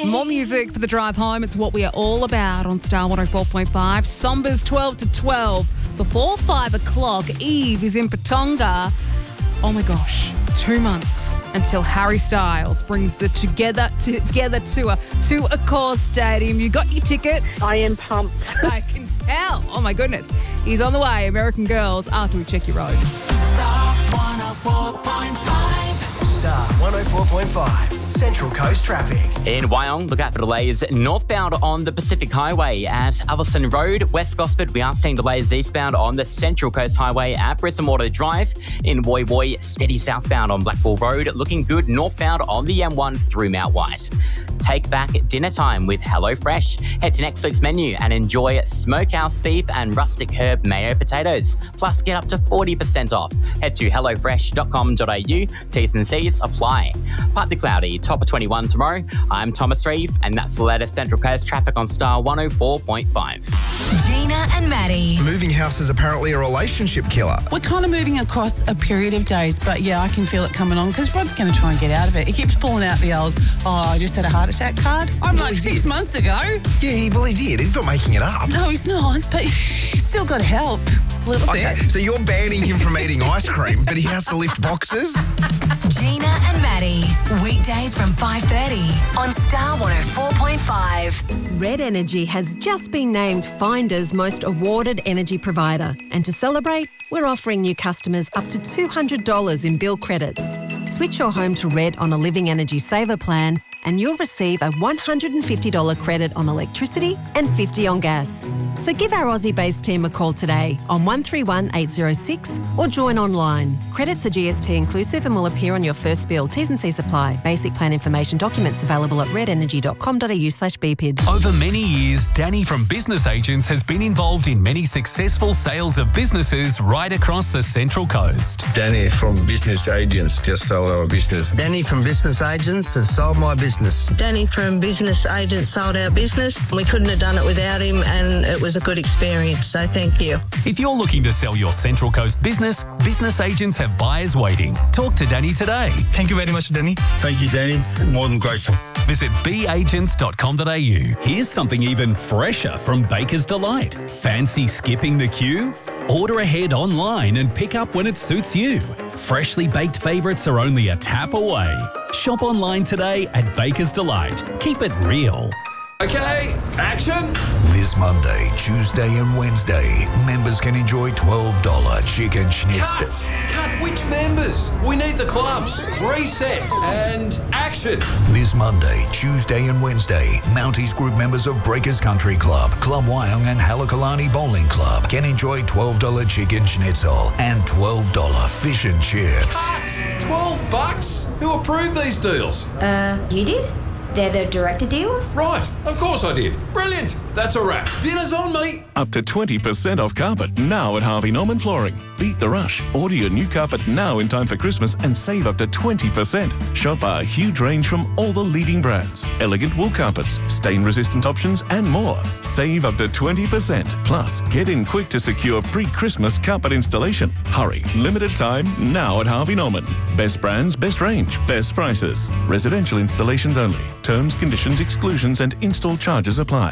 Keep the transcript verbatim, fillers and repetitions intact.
More music for the drive home. It's what we are all about on Star one oh four point five. Sombers twelve to twelve. Before five o'clock, Eve is in Patonga. Oh my gosh, two months until Harry Styles brings the Together Together tour to Accor Stadium. You got your tickets? I am pumped. I can tell. Oh my goodness. He's on the way, American Girls, after we check your roads. Star one oh four point five. Star one oh four point five, Central Coast traffic. In Wyong, look out for delays northbound on the Pacific Highway at Alverson Road. West Gosford, we are seeing delays eastbound on the Central Coast Highway at Brisbane Water Drive. In Woy Woy, steady southbound on Blackpool Road. Looking good northbound on the M one through Mount White. Take back dinner time with HelloFresh. Head to next week's menu and enjoy smokehouse beef and rustic herb mayo potatoes. Plus, get up to forty percent off. Head to hello fresh dot com dot a u. T's and C's apply. Partly cloudy, top of twenty-one tomorrow. I'm Thomas Reeve, and that's the latest Central Coast traffic on Star one oh four point five. Gina and Maddie. Moving house is apparently a relationship killer. We're kind of moving across a period of days, but yeah, I can feel it coming on because Rod's going to try and get out of it. He keeps pulling out the old, oh, I just had a heart attack card. I'm Well, like he six did. months ago. Yeah, he, well, he did. He's not making it up. No, he's not, but he's still got help a little Okay, bit. so you're banning him from eating ice cream, but he has to lift boxes? Gina and Maddie. Weekdays from five thirty on Star one oh four point five. Red Energy has just been named Finder's most awarded energy provider. And to celebrate, we're offering new customers up to two hundred dollars in bill credits. Switch your home to Red on a Living Energy Saver plan and you'll receive a one hundred fifty dollars credit on electricity and fifty dollars on gas. So give our Aussie-based team a call today on one three one eight oh six or join online. Credits are G S T inclusive and will appear on your first bill. T's and C's apply. Basic plan information documents available at red energy dot com dot a u slash b p i d. Over many years, Danny from Business Agents has been involved in many successful sales of businesses right across the Central Coast. Danny from Business Agents just sold our business. Danny from Business Agents has sold my business. Danny from Business Agents sold our business. We couldn't have done it without him, and it was a good experience, so thank you. If you're looking to sell your Central Coast business, Business Agents have buyers waiting. Talk to Danny today. Thank you very much, Danny. Thank you, Danny. More than grateful. Visit b agents dot com dot a u. Here's something even fresher from Baker's Delight. Fancy skipping the queue? Order ahead online and pick up when it suits you. Freshly baked favourites are only a tap away. Shop online today at Baker's Delight. Keep it real. Okay, action! This Monday, Tuesday and Wednesday, members can enjoy twelve dollars chicken schnitzel. Cut! Cut! Which members? We need the clubs. Reset and action! This Monday, Tuesday and Wednesday, Mounties Group members of Breakers Country Club, Club Wyong and Halakalani Bowling Club can enjoy twelve dollars chicken schnitzel and twelve dollars fish and chips. Cut! twelve bucks? Who approved these deals? Uh, you did? They're the director deals? Right, of course I did. Brilliant. That's a wrap. Dinner's on me. Up to twenty percent off carpet now at Harvey Norman Flooring. Beat the rush. Order your new carpet now in time for Christmas and save up to twenty percent. Shop our huge range from all the leading brands. Elegant wool carpets, stain-resistant options and more. Save up to twenty percent. Plus, get in quick to secure pre-Christmas carpet installation. Hurry. Limited time now at Harvey Norman. Best brands, best range, best prices. Residential installations only. Terms, conditions, exclusions and install charges apply.